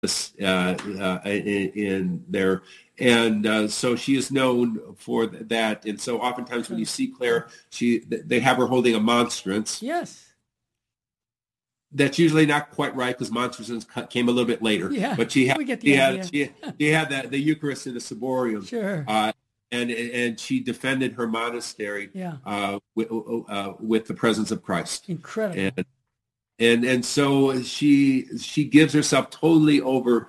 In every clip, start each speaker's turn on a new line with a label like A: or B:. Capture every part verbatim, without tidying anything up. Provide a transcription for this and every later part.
A: uh, uh, in, in there. And uh, so she is known for that. And so oftentimes when you see Clare, she they have her holding a monstrance.
B: Yes.
A: That's usually not quite right because monstrance came a little bit later.
B: Yeah,
A: but she had,
B: we get the
A: she,
B: idea.
A: had she, she had the, the Eucharist in the ciborium.
B: Sure.
A: Uh, and and she defended her monastery
B: yeah.
A: uh, with, uh, with the presence of Christ.
B: Incredible.
A: And, and and so she she gives herself totally over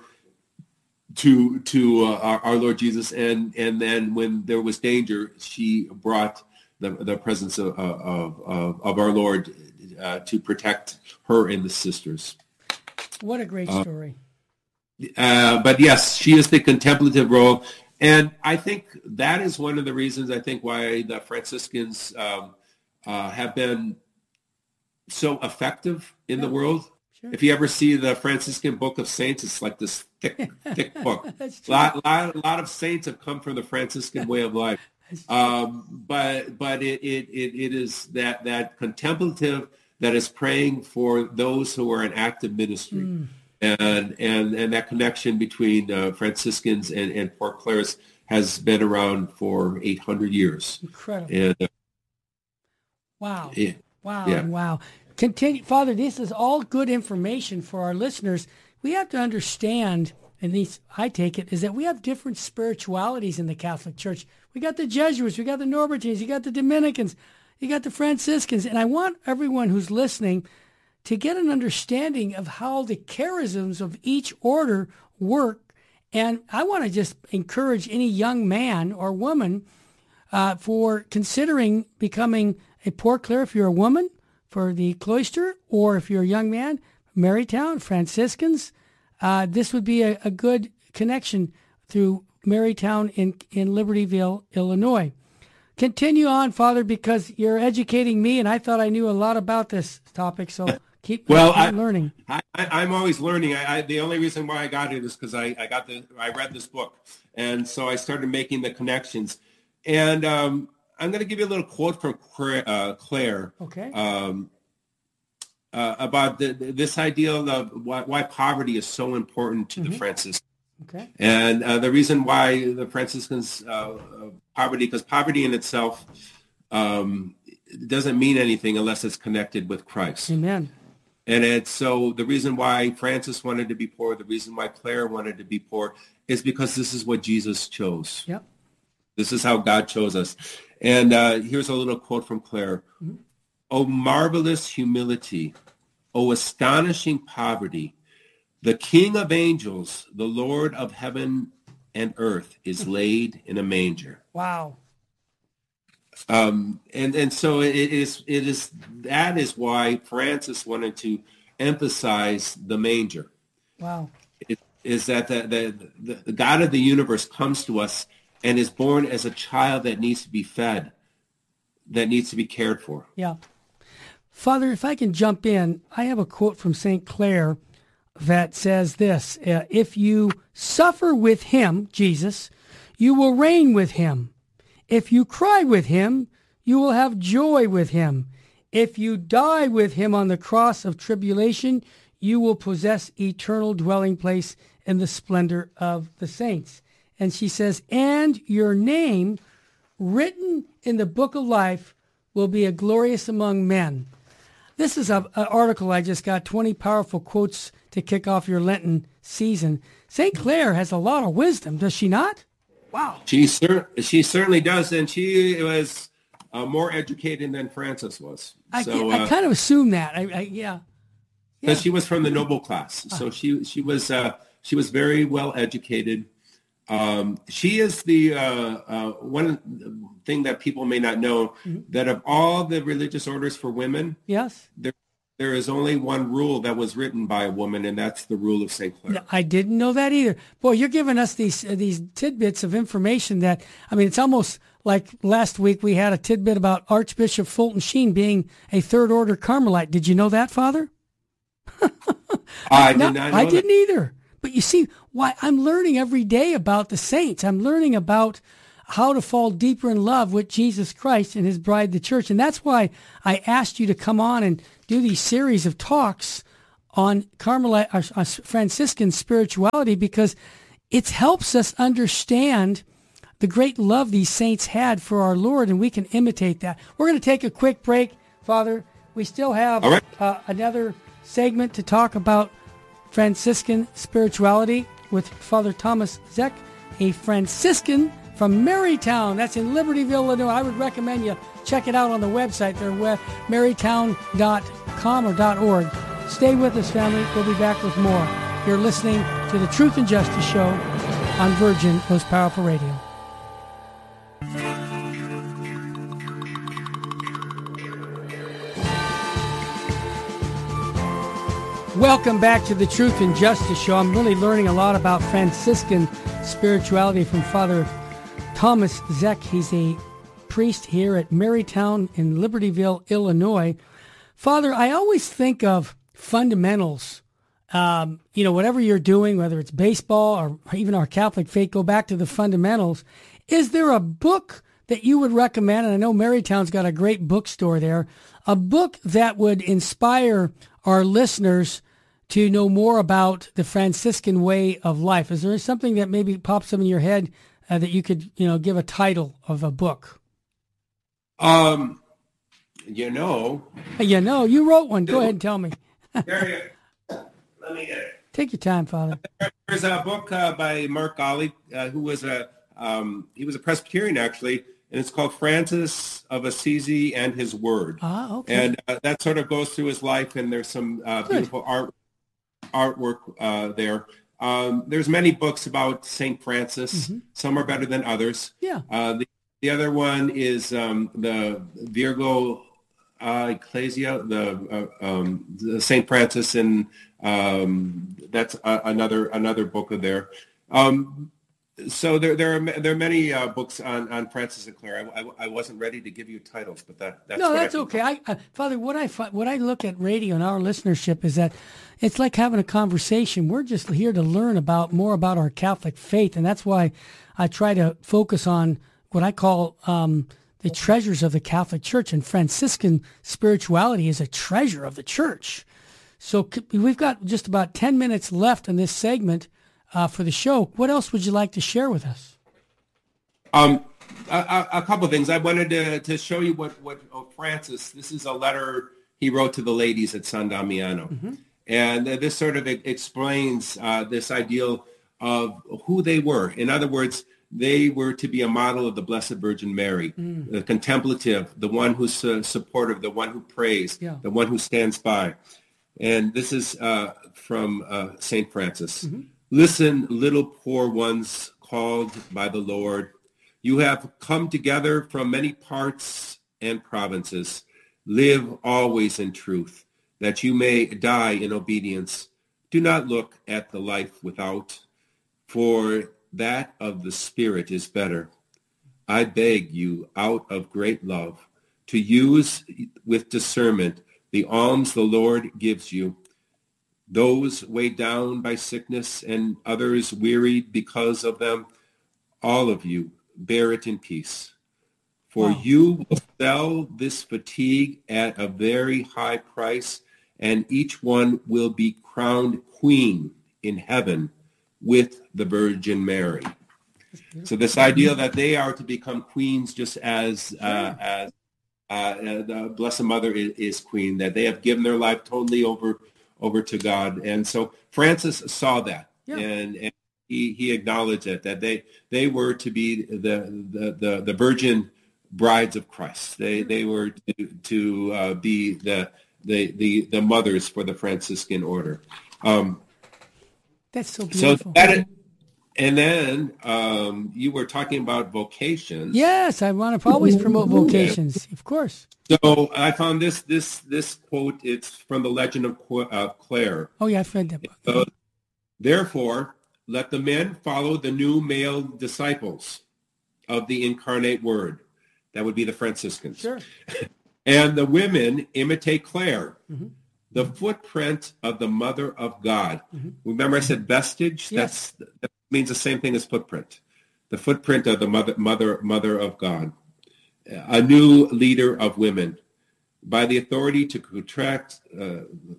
A: to to uh, our, our Lord Jesus. And and then when there was danger, she brought the the presence of of, of, of our Lord Uh, to protect her and the sisters.
B: What a great story.
A: Uh, uh, but yes, she is the contemplative role. And I think that is one of the reasons I think why the Franciscans um, uh, have been so effective in yeah. the world. Sure. If you ever see the Franciscan Book of Saints, it's like this thick, thick book. A lot, lot, lot of saints have come from the Franciscan way of life. Um, but but it, it, it, it is that, that contemplative that is praying for those who are in active ministry. Mm. And, and and that connection between uh, Franciscans and, and Poor Clares has been around for eight hundred years.
B: Incredible.
A: And, uh,
B: wow.
A: Yeah.
B: Wow.
A: Yeah.
B: Wow. Continue, Father, this is all good information for our listeners. We have to understand, at least I take it, is that we have different spiritualities in the Catholic Church. We got the Jesuits, we got the Norbertines, you got the Dominicans, you got the Franciscans. And I want everyone who's listening to get an understanding of how the charisms of each order work. And I want to just encourage any young man or woman uh, for considering becoming a Poor Clare if you're a woman for the cloister, or if you're a young man, Marytown, Franciscans. Uh, this would be a, a good connection through Marytown in, in Libertyville, Illinois. Continue on, Father, because you're educating me, and I thought I knew a lot about this topic, so keep,
A: well,
B: keep
A: I,
B: learning.
A: I, I'm always learning. I, I, the only reason why I got it is because I, I got the I read this book, and so I started making the connections. And um, I'm going to give you a little quote from uh, Clare.
B: Okay.
A: Um, uh, about the, this idea of why, why poverty is so important to mm-hmm. the Franciscans.
B: Okay.
A: And uh, the reason why the Franciscans, uh, uh, poverty, because poverty in itself um, doesn't mean anything unless it's connected with Christ.
B: Amen.
A: And it's so the reason why Francis wanted to be poor, the reason why Clare wanted to be poor is because this is what Jesus chose.
B: Yep.
A: This is how God chose us. And uh, here's a little quote from Clare. Mm-hmm. "O marvelous humility, O astonishing poverty, the King of angels, the Lord of heaven and earth, is laid in a manger."
B: Wow.
A: Um, and, and so it is, it is, that is why Francis wanted to emphasize the manger.
B: Wow.
A: It is that the, the, the God of the universe comes to us and is born as a child that needs to be fed, that needs to be cared for.
B: Yeah. Father, if I can jump in, I have a quote from Saint Clare that says this: uh, if you suffer with him, Jesus, you will reign with him. If you cry with him, you will have joy with him. If you die with him on the cross of tribulation, you will possess eternal dwelling place in the splendor of the saints. And she says, and your name written in the book of life will be a glorious among men. This is an article I just got, twenty powerful quotes to kick off your Lenten season. Saint Clare has a lot of wisdom, does she not? Wow.
A: She, cer- she certainly does, and she was uh, more educated than Francis was.
B: I,
A: so,
B: I
A: uh,
B: kind of assumed that. I, I yeah.
A: Because
B: yeah.
A: she was from the noble class, so she she was uh, she was very well educated. Um, she is the uh, uh, one thing that people may not know, mm-hmm. that of all the religious orders for women,
B: yes,
A: there there is only one rule that was written by a woman, and that's the rule of Saint Clare.
B: No, I didn't know that either. Boy, you're giving us these uh, these tidbits of information that, I mean, it's almost like last week we had a tidbit about Archbishop Fulton Sheen being a third order Carmelite. Did you know that, Father?
A: I did not know
B: I
A: that.
B: didn't either. But you see, why I'm learning every day about the saints. I'm learning about how to fall deeper in love with Jesus Christ and his bride, the church. And that's why I asked you to come on and do these series of talks on Carmelite, uh, uh, Franciscan spirituality, because it helps us understand the great love these saints had for our Lord, and we can imitate that. We're going to take a quick break, Father. We still have
A: right.
B: uh, another segment to talk about Franciscan spirituality with Father Thomas Zeck, a Franciscan from Marytown. That's in Libertyville, Illinois. I would recommend you check it out on the website there, marytown dot com or .org. Stay with us, family. We'll be back with more. You're listening to the Truth and Justice Show on Virgin Most Powerful Radio. Welcome back to the Truth and Justice Show. I'm really learning a lot about Franciscan spirituality from Father Thomas Zeck. He's a priest here at Marytown in Libertyville, Illinois. Father, I always think of fundamentals. Um, you know, whatever you're doing, whether it's baseball or even our Catholic faith, go back to the fundamentals. Is there a book that you would recommend? And I know Marytown's got a great bookstore there. A book that would inspire our listeners to know more about the Franciscan way of life. Is there something that maybe pops up in your head uh, that you could, you know, give a title of a book?
A: Um, you know.
B: You know, you wrote one. Go ahead and tell me.
A: There you go. Let me get it.
B: Take your time, Father.
A: There's a book uh, by Mark Golly, uh, who was a um, he was a Presbyterian actually, and it's called Francis of Assisi and His Word.
B: Ah, okay.
A: And uh, that sort of goes through his life, and there's some uh, beautiful art artwork uh, there. Um, there's many books about Saint Francis. Mm-hmm. Some are better than others.
B: Yeah.
A: Uh, the, the other one is um, the Virgo uh, Ecclesia, the, uh, um, the Saint Francis, and um, that's uh, another another book of there. Um, So there, there are there are many uh, books on, on Francis and Clare. I, I, I wasn't ready to give you titles, but that that's
B: no,
A: what
B: that's
A: I
B: okay. I, I, Father, what I fi- what I look at radio and our listenership is that it's like having a conversation. We're just here to learn about more about our Catholic faith, and that's why I try to focus on what I call um, the treasures of the Catholic Church. And Franciscan spirituality is a treasure of the Church. So we've got just about ten minutes left in this segment. Uh, for the show. What else would you like to share with us?
A: Um, a, a couple of things. I wanted to, to show you what, what oh, Francis, this is a letter he wrote to the ladies at San Damiano. Mm-hmm. And uh, this sort of explains uh, this ideal of who they were. In other words, they were to be a model of the Blessed Virgin Mary, mm. the contemplative, the one who's uh, supportive, the one who prays, yeah. the one who stands by. And this is uh, from uh, Saint Francis. Mm-hmm. Listen, little poor ones called by the Lord. You have come together from many parts and provinces. Live always in truth, that you may die in obedience. Do not look at the life without, for that of the Spirit is better. I beg you, out of great love, to use with discernment the alms the Lord gives you. Those weighed down by sickness and others wearied because of them, all of you bear it in peace. For wow. you will sell this fatigue at a very high price, and each one will be crowned queen in heaven with the Virgin Mary. So this idea that they are to become queens just as uh, as uh, the Blessed Mother is, is queen, that they have given their life totally over over to God. And so Francis saw that, yeah. and, and he, he acknowledged it, that they they were to be the the, the, the virgin brides of Christ. They they were to, to uh, be the, the the the mothers for the Franciscan order. Um,
B: That's so beautiful.
A: So that, and then um, you were talking about vocations.
B: Yes, I want to always promote vocations, of course.
A: So I found this this this quote. It's from the Legend of uh, Clare.
B: Oh yeah, I've read that book.
A: So, therefore, let the men follow the new male disciples of the incarnate Word. That would be the Franciscans.
B: Sure.
A: And the women imitate Clare,
B: mm-hmm.
A: the footprint of the Mother of God. Mm-hmm. Remember I said vestige?
B: Yes.
A: That's, that means the same thing as footprint. The footprint of the Mother, Mother, Mother of God. A new leader of women. By the authority to contract, uh,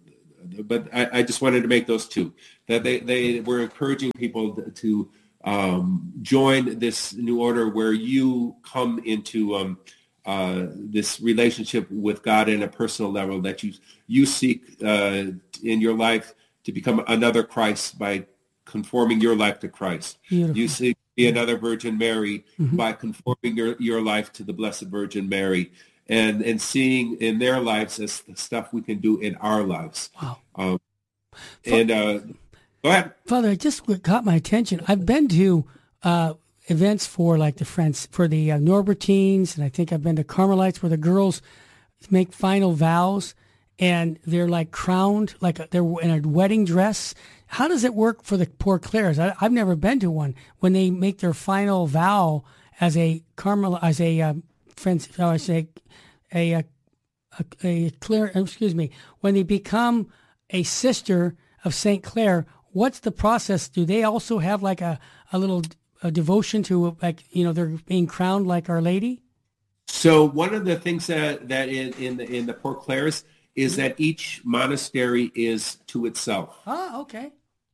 A: but I, I just wanted to make those two, that they, they were encouraging people to um, join this new order where you come into um, uh, this relationship with God in a personal level, that you, you seek uh, in your life to become another Christ by conforming your life to Christ.
B: Beautiful.
A: You seek to be another Virgin Mary
B: Mm-hmm.
A: by conforming your, your life to the Blessed Virgin Mary, and, and seeing in their lives as the stuff we can do in our lives.
B: Wow.
A: Um, and uh, go ahead.
B: Father, it just what caught my attention. I've been to uh, events for like the friends, for the uh, Norbertines, and I think I've been to Carmelites where the girls make final vows, and they're like crowned, like a, they're in a wedding dress. How does it work for the Poor Clares? I, I've never been to one. When they make their final vow as a Carmel, as a uh, friends, how I say, a, a a a Clare, excuse me, when they become a sister of Saint Clare, what's the process? Do they also have like a a little a devotion to, like, you know, they're being crowned like Our Lady?
A: So one of the things that that in in the, in the Poor Clares is that each monastery is to itself.
B: Ah, okay.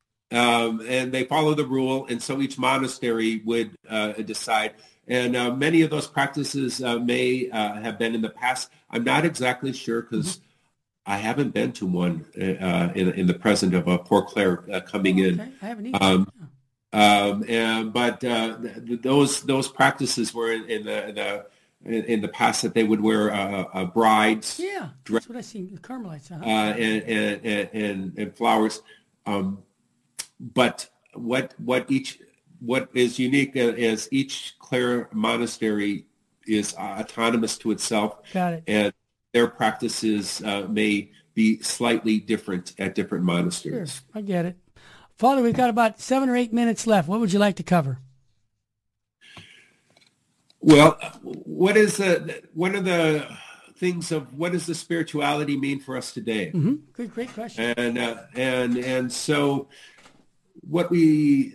A: Um, and they follow the rule, and so each monastery would uh, decide. And uh, many of those practices uh, may uh, have been in the past. I'm not exactly sure because mm-hmm. I haven't been to one uh, in, in the present of a Poor Clare uh, coming
B: oh, okay.
A: in.
B: I haven't either.
A: Um, um, and, but uh, th- those those practices were in, in the, the in, in the past, that they would wear uh, uh, brides.
B: Yeah, that's what I seen. The Carmelites. Uh-huh.
A: Uh, and, and, and, and flowers. Um, but what what each what is unique is each Clare monastery is uh, autonomous to itself.
B: Got it.
A: And their practices uh, may be slightly different at different monasteries.
B: Sure, I get it. Father, we've got about seven or eight minutes left. What would you like to cover?
A: Well, what is the one of the things of what does the spirituality mean for us today?
B: Mm-hmm. Good, great question.
A: And uh, and and so what we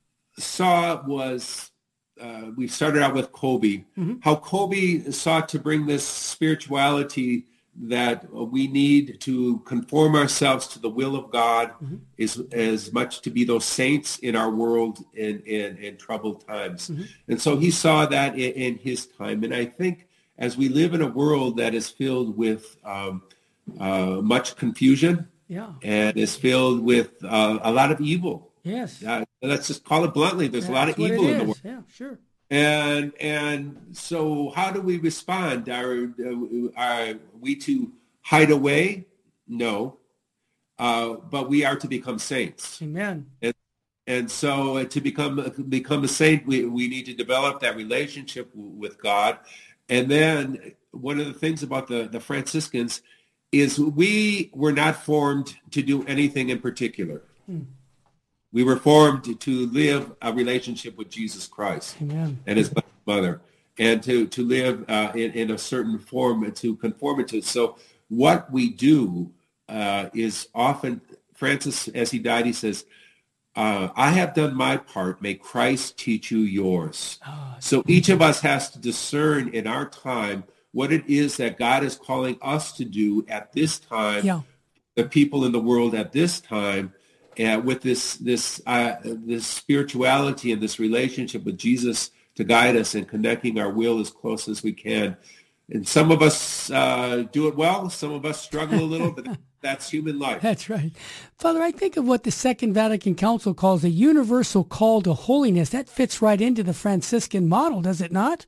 A: saw was uh, we started out with Kolbe, mm-hmm. how Kolbe sought to bring this spirituality that we need to conform ourselves to the will of God, mm-hmm. is as much to be those saints in our world in, in, in troubled times. Mm-hmm. And so he saw that in, in his time. And I think as we live in a world that is filled with um, uh, much confusion,
B: yeah.
A: and is filled with uh, a lot of evil.
B: Yes.
A: Uh, let's just call it bluntly. There's
B: That's
A: a lot of evil in the world.
B: Yeah, sure.
A: And and so how do we respond? Are, are we to hide away? No. Uh, but we are to become saints.
B: Amen.
A: And, and so to become become a saint, we, we need to develop that relationship with God. And then one of the things about the, the Franciscans is we were not formed to do anything in particular. Hmm. We were formed to live a relationship with Jesus Christ.
B: Amen.
A: And his mother, and to, to live uh, in, in a certain form, to conform it to. So what we do uh, is often, Francis, as he died, he says, uh, I have done my part. May Christ teach you yours. Oh, so each of us has to discern in our time what it is that God is calling us to do at this time,
B: yeah.
A: the people in the world at this time, uh, with this this uh, this spirituality and this relationship with Jesus to guide us and connecting our will as close as we can. And some of us uh, do it well. Some of us struggle a little, but that's human life.
B: That's right. Father, I think of what the Second Vatican Council calls a universal call to holiness. That fits right into the Franciscan model, does it not?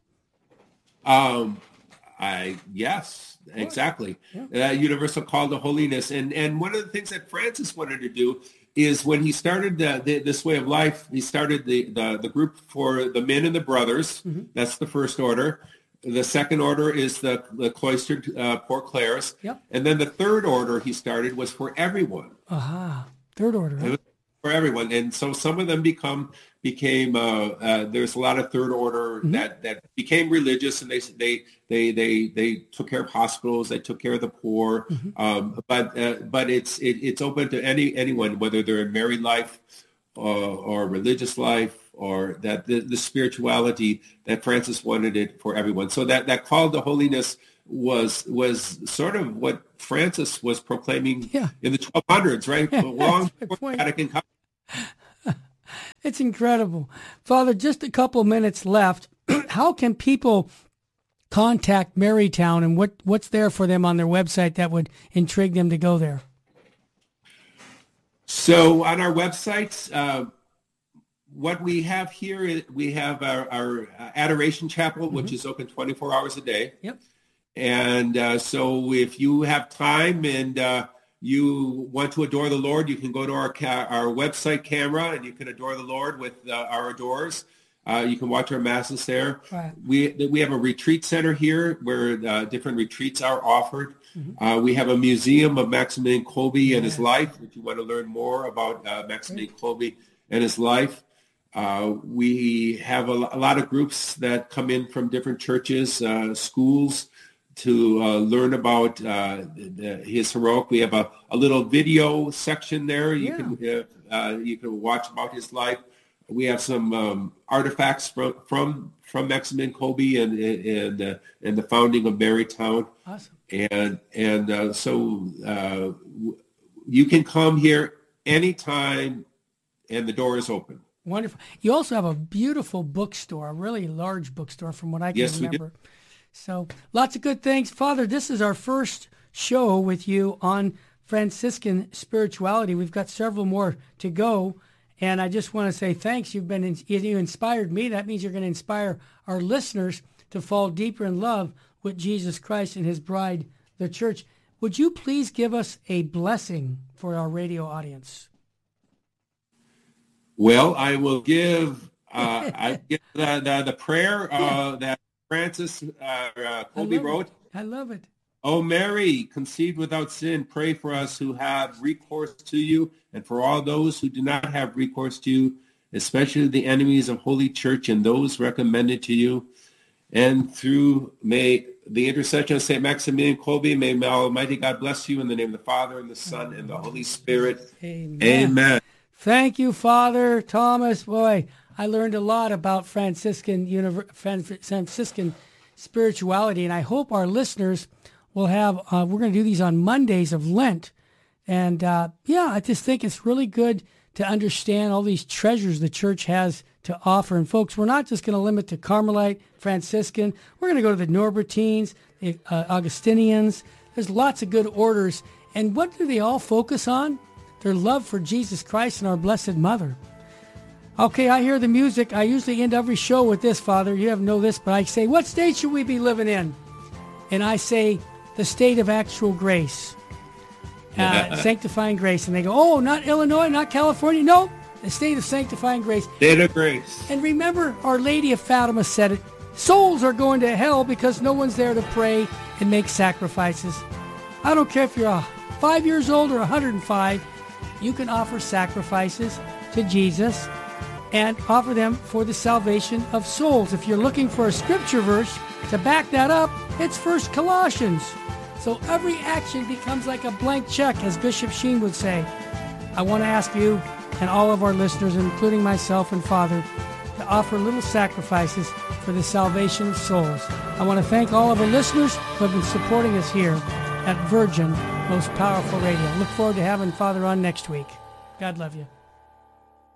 A: Um, I yes, exactly. Yeah. Uh, universal call to holiness. And and one of the things that Francis wanted to do is when he started the, the, this way of life, he started the, the, the group for the men and the brothers. Mm-hmm. That's the first order. The second order is the, the cloistered uh, Poor Clares.
B: Yep.
A: And then the third order he started was for everyone.
B: Aha. Third order. Huh?
A: For everyone. And so some of them become became uh, uh, there's a lot of third order mm-hmm. that, that became religious, and they they they they they took care of hospitals, they took care of the poor. Mm-hmm. Um, but uh, but it's it, it's open to any anyone, whether they're in married life or, or religious life, or that the, the spirituality that Francis wanted it for everyone. So that, that call to holiness was was sort of what Francis was proclaiming
B: yeah.
A: in the twelve hundreds, right?
B: Yeah,
A: long before Vatican Council.
B: It's incredible. Father, just a couple minutes left. How can people contact Marytown, and what, what's there for them on their website that would intrigue them to go there?
A: So on our website, uh, what we have here, is we have our, our Adoration Chapel, mm-hmm. which is open twenty-four hours a day.
B: Yep.
A: And uh, so if you have time and uh, you want to adore the Lord, you can go to our ca- our website camera and you can adore the Lord with uh, our adorers. Uh, you can watch our masses there.
B: Right.
A: We we have a retreat center here where uh, different retreats are offered. Mm-hmm. Uh, we have a museum of Maximilian Kolbe and his life. If you want to learn more about uh, Maximilian Kolbe and his life, uh, we have a, a lot of groups that come in from different churches, uh, schools, to uh, learn about uh, the, his heroic. We have a, a little video section there. You
B: yeah.
A: can uh, uh, you can watch about his life. We have some um, artifacts from from from Maximilian Kolbe and and uh, and the founding of Marytown.
B: Awesome.
A: And and uh, so uh, you can come here anytime, and the door is open.
B: Wonderful. You also have a beautiful bookstore, a really large bookstore, from what I can
A: yes,
B: remember.
A: We do.
B: So lots of good things, Father. This is our first show with you on Franciscan spirituality. We've got several more to go. And I just want to say thanks. You've been you inspired me. That means you're going to inspire our listeners to fall deeper in love with Jesus Christ and his bride, the church. Would you please give us a blessing for our radio audience?
A: Well, I will give uh, I give the, the, the prayer uh, that Francis uh, uh, Kolbe wrote.
B: It. I love it.
A: O Mary, conceived without sin, pray for us who have recourse to you, and for all those who do not have recourse to you, especially the enemies of Holy Church and those recommended to you. And through may the intercession of Saint Maximilian Kolbe, may Almighty God bless you in the name of the Father and the Son and the Holy Spirit.
B: Amen.
A: Amen.
B: Thank you, Father Thomas. Boy, I learned a lot about Franciscan Franciscan spirituality, and I hope our listeners will have, uh, we're going to do these on Mondays of Lent. And uh, yeah, I just think it's really good to understand all these treasures the church has to offer. And folks, we're not just going to limit to Carmelite, Franciscan. We're going to go to the Norbertines, the uh, Augustinians. There's lots of good orders. And what do they all focus on? Their love for Jesus Christ and our Blessed Mother. Okay, I hear the music. I usually end every show with this, Father. You have know this, but I say, what state should we be living in? And I say, the state of actual grace, uh, sanctifying grace. And they go, oh, not Illinois, not California. No, the state of sanctifying grace.
A: State of grace.
B: And remember, Our Lady of Fatima said it, souls are going to hell because no one's there to pray and make sacrifices. I don't care if you're uh, five years old or one hundred five, you can offer sacrifices to Jesus and offer them for the salvation of souls. If you're looking for a scripture verse to back that up, it's First Colossians. So every action becomes like a blank check, as Bishop Sheen would say. I want to ask you and all of our listeners, including myself and Father, to offer little sacrifices for the salvation of souls. I want to thank all of our listeners who have been supporting us here at Virgin Most Powerful Radio. Look forward to having Father on next week. God love you.